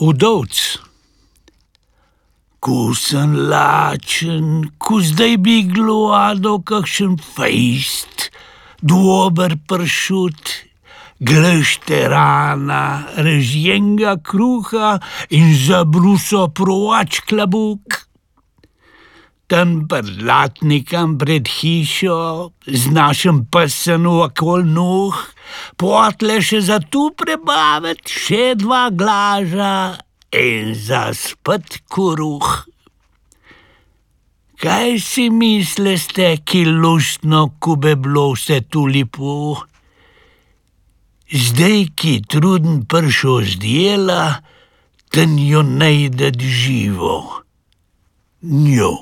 Udovc. Ko sem lačen, ko zdaj bi gledal kakšen fejst, dober pršut, glešterana, režjenega kruha in zabruso provač klobuk. Tam blatnikam pred hišo, z našim psom okoli nog, potle še za tu prebaviti še 2 glaža in zaspati kruh. Kaj si mislite, ki lustno, ko bi bilo vse tu lepo? Zdaj, ki truden prišel z dela, ten jo najde živo. Njo.